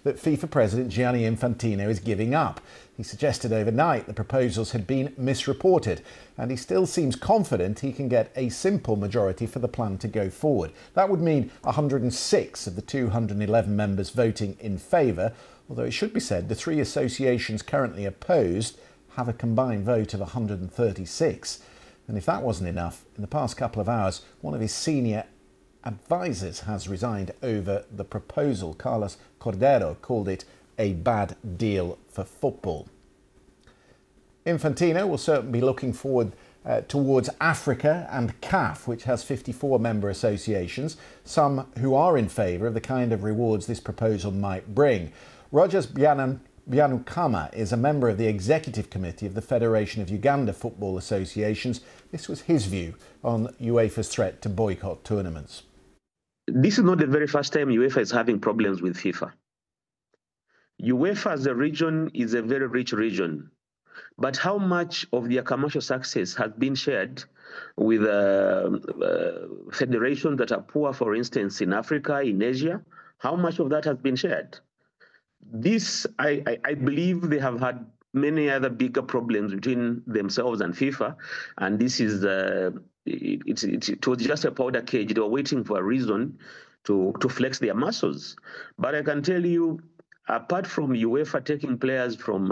that FIFA President Gianni Infantino is giving up. He suggested overnight the proposals had been misreported, and he still seems confident he can get a simple majority for the plan to go forward. That would mean 106 of the 211 members voting in favour, although it should be said the three associations currently opposed have a combined vote of 136. And if that wasn't enough, in the past couple of hours, one of his senior advisors has resigned over the proposal. Carlos Cordero called it a bad deal for football. Infantino will certainly be looking forward towards Africa and CAF, which has 54 member associations, some who are in favour of the kind of rewards this proposal might bring. Rogers Byanukama is a member of the executive committee of the Federation of Uganda Football Associations. This was his view on UEFA's threat to boycott tournaments. This is not the very first time UEFA is having problems with FIFA. UEFA as a region is a very rich region, but how much of their commercial success has been shared with federations that are poor, for instance, in Africa, in Asia? How much of that has been shared? This, I believe they have had many other bigger problems between themselves and FIFA, and this is it was just a powder keg. They were waiting for a reason to flex their muscles. But I can tell you, apart from UEFA taking players from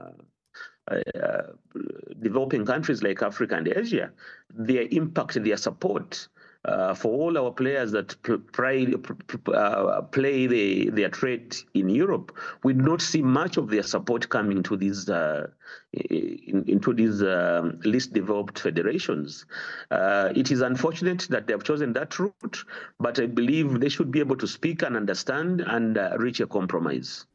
developing countries like Africa and Asia, their impact, their support for all our players that play their trade in Europe, we do not see much of their support coming to these into these least developed federations. It is unfortunate that they have chosen that route, but I believe they should be able to speak and understand and reach a compromise.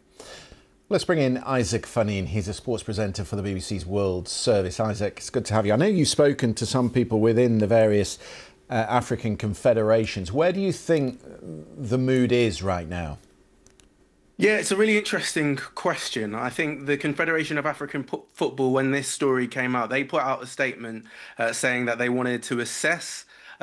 Let's bring in Isaac Funneen. He's a sports presenter for the BBC's World Service. Isaac, it's good to have you. I know you've spoken to some people within the various African confederations. Where do you think the mood is right now? Yeah, it's a really interesting question. I think the Confederation of African Football, when this story came out, they put out a statement saying that they wanted to assess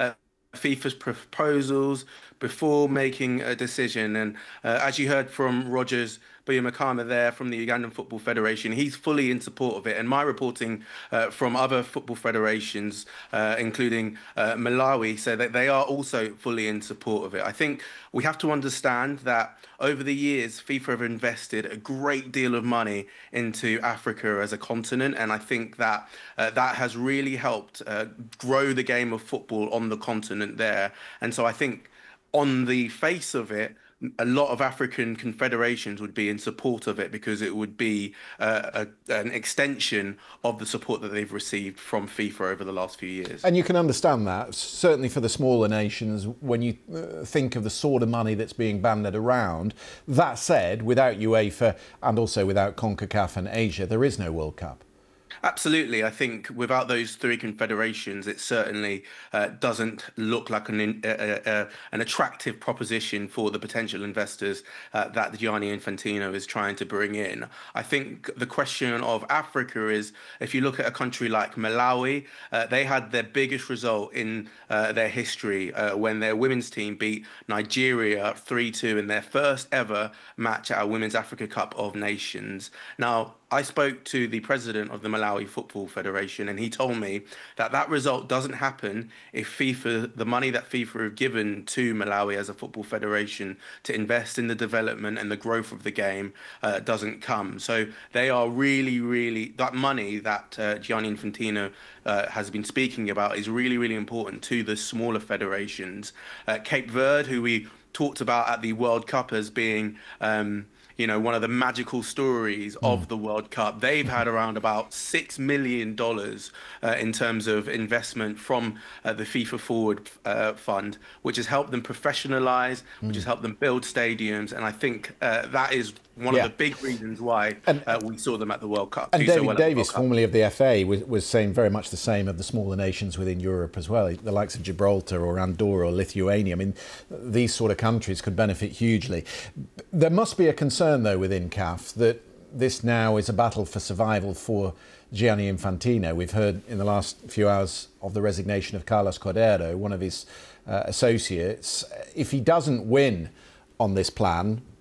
FIFA's proposals before making a decision. And as you heard from Rogers Byanukama there from the Ugandan Football Federation, he's fully in support of it. And my reporting from other football federations, including Malawi, say that they are also fully in support of it. I think we have to understand that over the years, FIFA have invested a great deal of money into Africa as a continent. And I think that that has really helped grow the game of football on the continent there. And so I think on the face of it, a lot of African confederations would be in support of it because it would be an extension of the support that they've received from FIFA over the last few years. And you can understand that, certainly for the smaller nations, when you think of the sort of money that's being banded around. That said, without UEFA and also without CONCACAF and Asia, there is no World Cup. Absolutely. I think without those three confederations, it certainly doesn't look like an attractive proposition for the potential investors that Gianni Infantino is trying to bring in. I think the question of Africa is, if you look at a country like Malawi, they had their biggest result in their history when their women's team beat Nigeria 3-2 in their first ever match at our Women's Africa Cup of Nations. Now, I spoke to the president of the Malawi Football Federation, and he told me that that result doesn't happen if the money that FIFA have given to Malawi as a football federation to invest in the development and the growth of the game doesn't come. So they are really, that money that Gianni Infantino has been speaking about is really important to the smaller federations. Cape Verde, who we talked about at the World Cup as being one of the magical stories of the World Cup. They've had around about $6 million in terms of investment from the FIFA Forward Fund, which has helped them professionalize, which has helped them build stadiums. And I think that is one of the big reasons why we saw them at the World Cup. And David Davis, formerly of the FA, was saying very much the same of the smaller nations within Europe as well, the likes of Gibraltar or Andorra or Lithuania. I mean, these sort of countries could benefit hugely. There must be a concern, though, within CAF that this now is a battle for survival for Gianni Infantino. We've heard in the last few hours of the resignation of Carlos Cordero, one of his associates. If he doesn't win on this plan,